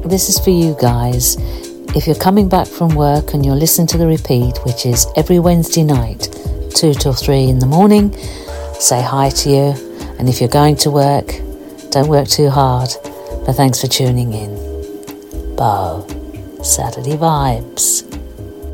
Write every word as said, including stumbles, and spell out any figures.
this is for you guys. If you're coming back from work and you're listening to the repeat, which is every Wednesday night, two till three in the morning, say hi to you. And if you're going to work, don't work too hard. But thanks for tuning in. Bo, Saturday Vibes.